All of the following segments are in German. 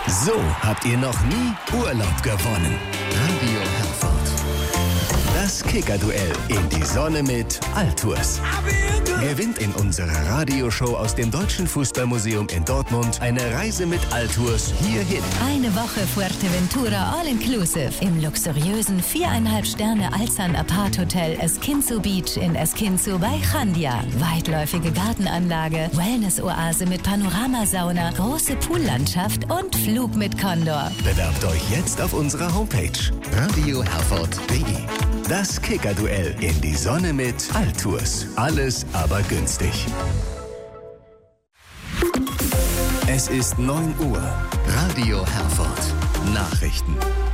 So habt ihr noch nie Urlaub gewonnen. Radio Herford. Das Kicker-Duell in die Sonne mit Altours. Gewinnt in unserer Radioshow aus dem Deutschen Fußballmuseum in Dortmund eine Reise mit Altours hierhin. Eine Woche Fuerteventura All-Inclusive im luxuriösen 4,5 Sterne Alzan Apart Hotel Esquinzo Beach in Esquinzo bei Chandia. Weitläufige Gartenanlage, Wellness-Oase mit Panoramasauna, große Poollandschaft und Flug mit Condor. Bewerbt euch jetzt auf unserer Homepage radioherford.de. Das Kicker-Duell in die Sonne mit Altours. Alles aber günstig. Es ist 9 Uhr. Radio Herford. Nachrichten.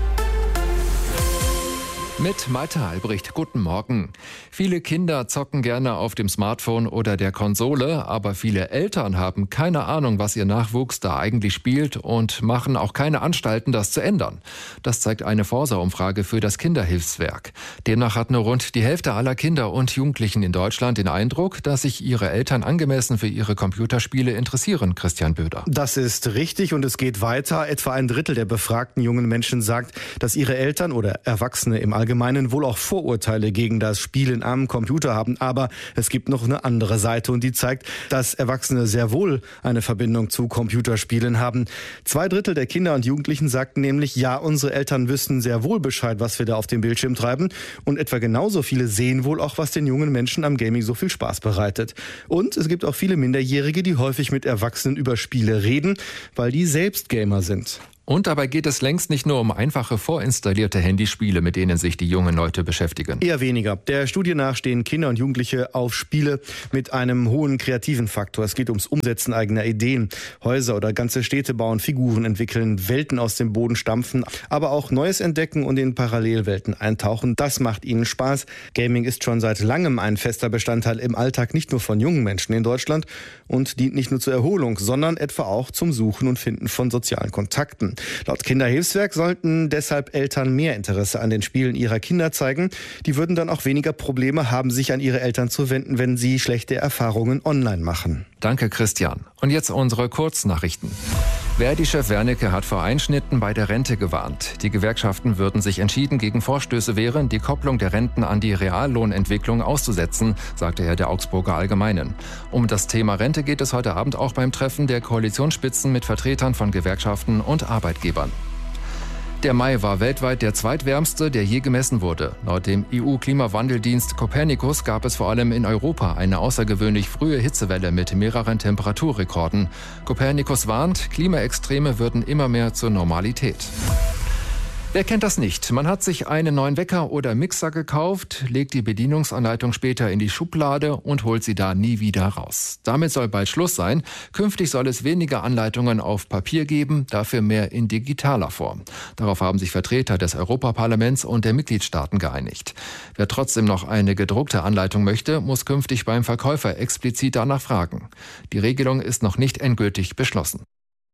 Mit Malte Albrecht, guten Morgen. Viele Kinder zocken gerne auf dem Smartphone oder der Konsole, aber viele Eltern haben keine Ahnung, was ihr Nachwuchs da eigentlich spielt und machen auch keine Anstalten, das zu ändern. Das zeigt eine Forsa-Umfrage für das Kinderhilfswerk. Demnach hat nur rund die Hälfte aller Kinder und Jugendlichen in Deutschland den Eindruck, dass sich ihre Eltern angemessen für ihre Computerspiele interessieren. Christian Böder. Das ist richtig und es geht weiter. Etwa ein Drittel der befragten jungen Menschen sagt, dass ihre Eltern oder Erwachsene im Allgemeinen wohl auch Vorurteile gegen das Spielen am Computer haben. Aber es gibt noch eine andere Seite und die zeigt, dass Erwachsene sehr wohl eine Verbindung zu Computerspielen haben. 2/3 der Kinder und Jugendlichen sagten nämlich, ja, unsere Eltern wüssten sehr wohl Bescheid, was wir da auf dem Bildschirm treiben. Und etwa genauso viele sehen wohl auch, was den jungen Menschen am Gaming so viel Spaß bereitet. Und es gibt auch viele Minderjährige, die häufig mit Erwachsenen über Spiele reden, weil die selbst Gamer sind. Und dabei geht es längst nicht nur um einfache vorinstallierte Handyspiele, mit denen sich die jungen Leute beschäftigen. Eher weniger. Der Studie nach stehen Kinder und Jugendliche auf Spiele mit einem hohen kreativen Faktor. Es geht ums Umsetzen eigener Ideen. Häuser oder ganze Städte bauen, Figuren entwickeln, Welten aus dem Boden stampfen, aber auch Neues entdecken und in Parallelwelten eintauchen. Das macht ihnen Spaß. Gaming ist schon seit langem ein fester Bestandteil im Alltag, nicht nur von jungen Menschen in Deutschland und dient nicht nur zur Erholung, sondern etwa auch zum Suchen und Finden von sozialen Kontakten. Laut Kinderhilfswerk sollten deshalb Eltern mehr Interesse an den Spielen ihrer Kinder zeigen. Die würden dann auch weniger Probleme haben, sich an ihre Eltern zu wenden, wenn sie schlechte Erfahrungen online machen. Danke, Christian. Und jetzt unsere Kurznachrichten. Verdi-Chef Wernicke hat vor Einschnitten bei der Rente gewarnt. Die Gewerkschaften würden sich entschieden gegen Vorstöße wehren, die Kopplung der Renten an die Reallohnentwicklung auszusetzen, sagte er der Augsburger Allgemeinen. Um das Thema Rente geht es heute Abend auch beim Treffen der Koalitionsspitzen mit Vertretern von Gewerkschaften und Arbeitgebern. Der Mai war weltweit der zweitwärmste, der je gemessen wurde. Laut dem EU-Klimawandeldienst Copernicus gab es vor allem in Europa eine außergewöhnlich frühe Hitzewelle mit mehreren Temperaturrekorden. Copernicus warnt, Klimaextreme würden immer mehr zur Normalität. Wer kennt das nicht? Man hat sich einen neuen Wecker oder Mixer gekauft, legt die Bedienungsanleitung später in die Schublade und holt sie da nie wieder raus. Damit soll bald Schluss sein. Künftig soll es weniger Anleitungen auf Papier geben, dafür mehr in digitaler Form. Darauf haben sich Vertreter des Europaparlaments und der Mitgliedstaaten geeinigt. Wer trotzdem noch eine gedruckte Anleitung möchte, muss künftig beim Verkäufer explizit danach fragen. Die Regelung ist noch nicht endgültig beschlossen.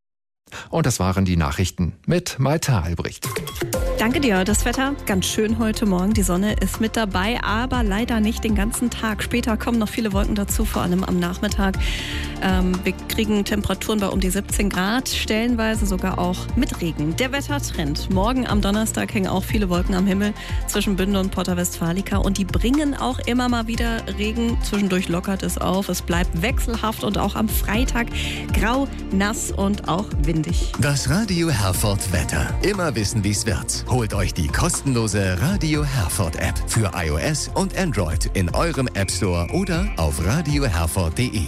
Und das waren die Nachrichten mit Malte Albrecht. Danke dir. Das Wetter ganz schön heute Morgen. Die Sonne ist mit dabei, aber leider nicht den ganzen Tag. Später kommen noch viele Wolken dazu, vor allem am Nachmittag. Wir kriegen Temperaturen bei um die 17 Grad, stellenweise sogar auch mit Regen. Der Wettertrend. Morgen am Donnerstag hängen auch viele Wolken am Himmel zwischen Bünde und Porta Westfalica und die bringen auch immer mal wieder Regen. Zwischendurch lockert es auf. Es bleibt wechselhaft und auch am Freitag grau, nass und auch windig. Das Radio Herford Wetter. Immer wissen, wie es wird. Holt euch die kostenlose Radio Herford App für iOS und Android in eurem App Store oder auf radioherford.de.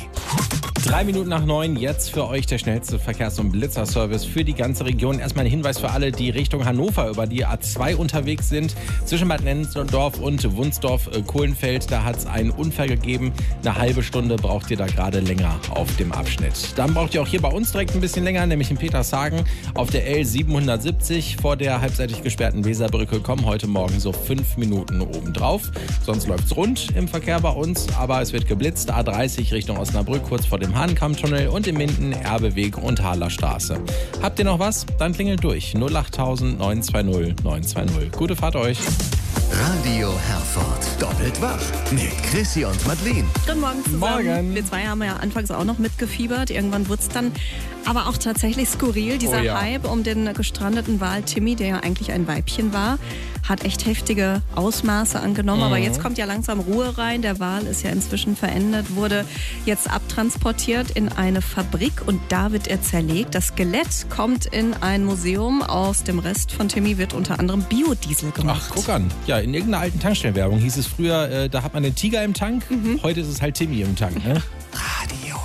3 Minuten nach 9, jetzt für euch der schnellste Verkehrs- und Blitzerservice für die ganze Region. Erstmal ein Hinweis für alle, die Richtung Hannover über die A2 unterwegs sind. Zwischen Bad Nenndorf und Wunsdorf-Kohlenfeld, da hat es einen Unfall gegeben. Eine halbe Stunde braucht ihr da gerade länger auf dem Abschnitt. Dann braucht ihr auch hier bei uns direkt ein bisschen länger, nämlich in Petershagen auf der L770 vor der halbseitig gesperrten Weserbrücke kommen heute Morgen so 5 Minuten obendrauf. Sonst läuft's rund im Verkehr bei uns, aber es wird geblitzt. A30 Richtung Osnabrück, kurz vor dem Hahnkammtunnel und im Minden Erbeweg und Haarlerstraße. Habt ihr noch was? Dann klingelt durch 08000 920 920. Gute Fahrt euch. Radio Herford. Doppelt wach mit Chrissy und Madeleine. Guten Morgen zusammen. Morgen. Wir zwei haben ja anfangs auch noch mitgefiebert. Irgendwann wurde es dann Aber auch tatsächlich skurril, dieser Hype um den gestrandeten Wal Timmy, der ja eigentlich ein Weibchen war, hat echt heftige Ausmaße angenommen. Aber jetzt kommt ja langsam Ruhe rein. Der Wal ist ja inzwischen verändert, wurde jetzt abtransportiert in eine Fabrik und da wird er zerlegt. Das Skelett kommt in ein Museum. Aus dem Rest von Timmy wird unter anderem Biodiesel gemacht. Ach, guck an. Ja, in irgendeiner alten Tankstellenwerbung hieß es früher, da hat man den Tiger im Tank. Heute ist es halt Timmy im Tank, ne?